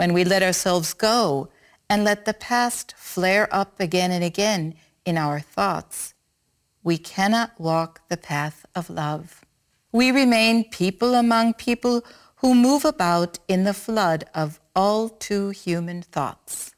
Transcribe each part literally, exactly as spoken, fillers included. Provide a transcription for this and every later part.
when we let ourselves go and let the past flare up again and again in our thoughts, we cannot walk the path of love. We remain people among people who move about in the flood of all too human thoughts.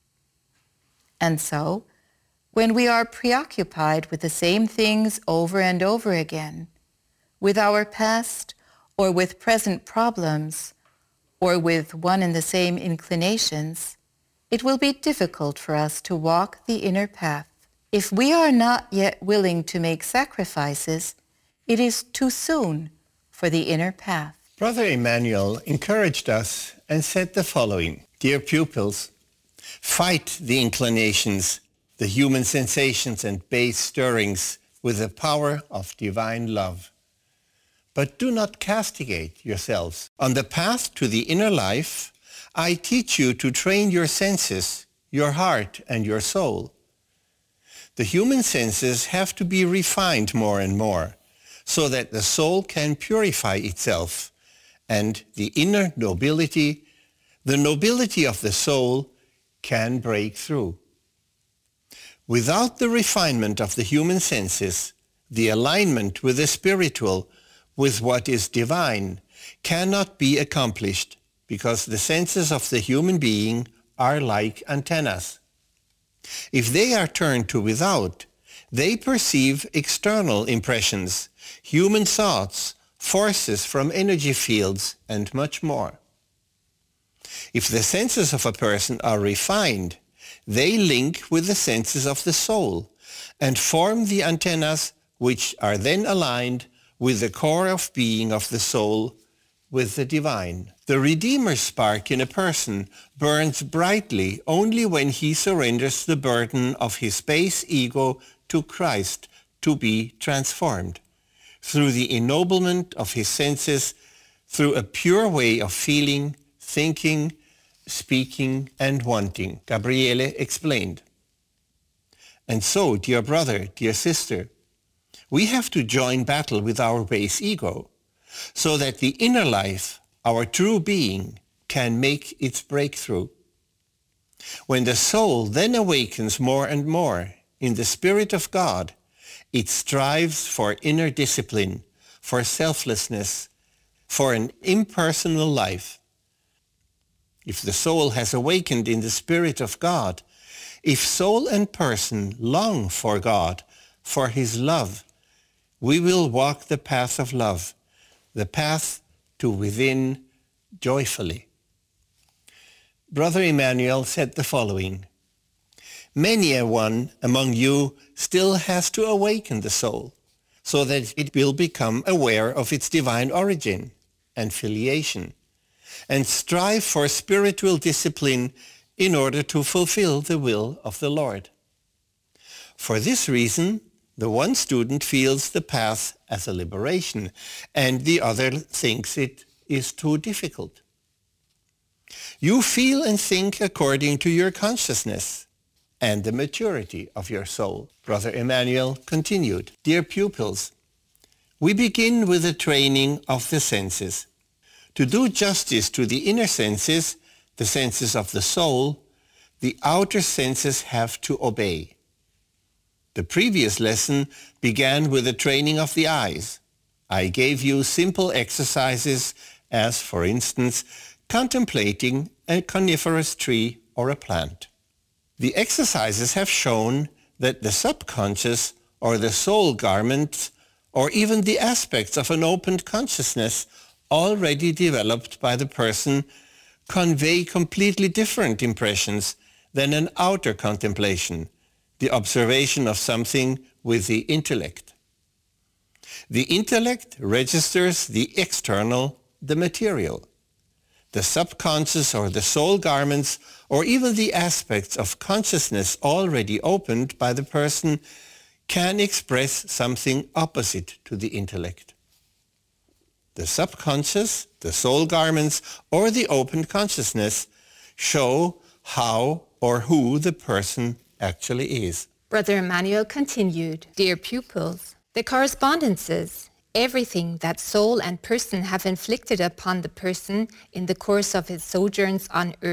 And so, when we are preoccupied with the same things over and over again, with our past or with present problems, or with one and the same inclinations, it will be difficult for us to walk the inner path. If we are not yet willing to make sacrifices, it is too soon for the inner path. Brother Emmanuel encouraged us and said the following: Dear pupils, fight the inclinations, the human sensations and base stirrings with the power of divine love. But do not castigate yourselves. On the path to the inner life, I teach you to train your senses, your heart, and your soul. The human senses have to be refined more and more, so that the soul can purify itself, and the inner nobility, the nobility of the soul, can break through. Without the refinement of the human senses, the alignment with the spiritual, with what is divine, cannot be accomplished, because the senses of the human being are like antennas. If they are turned to without, they perceive external impressions, human thoughts, forces from energy fields, and much more. If the senses of a person are refined, they link with the senses of the soul and form the antennas, which are then aligned with the core of being of the soul, with the divine. The Redeemer spark in a person burns brightly only when he surrenders the burden of his base ego to Christ to be transformed, through the ennoblement of his senses, through a pure way of feeling, thinking, speaking, and wanting, Gabriele explained. And so, dear brother, dear sister, we have to join battle with our base ego, so that the inner life, our true being, can make its breakthrough. When the soul then awakens more and more in the Spirit of God, it strives for inner discipline, for selflessness, for an impersonal life. If the soul has awakened in the Spirit of God, if soul and person long for God, for His love, we will walk the path of love, the path to within joyfully. Brother Emmanuel said the following: Many a one among you still has to awaken the soul, so that it will become aware of its divine origin and filiation, and strive for spiritual discipline in order to fulfill the will of the Lord. For this reason, the one student feels the path as a liberation, and the other thinks it is too difficult. You feel and think according to your consciousness and the maturity of your soul. Brother Emmanuel continued, Dear pupils, we begin with the training of the senses. To do justice to the inner senses, the senses of the soul, the outer senses have to obey. The previous lesson began with the training of the eyes. I gave you simple exercises as, for instance, contemplating a coniferous tree or a plant. The exercises have shown that the subconscious or the soul garments or even the aspects of an opened consciousness already developed by the person convey completely different impressions than an outer contemplation, the observation of something with the intellect. The intellect registers the external, the material. The subconscious or the soul garments or even the aspects of consciousness already opened by the person can express something opposite to the intellect. The subconscious, the soul garments, or the opened consciousness show how or who the person actually is. Brother Emmanuel continued, Dear pupils, the correspondences, everything that soul and person have inflicted upon the person in the course of his sojourns on earth,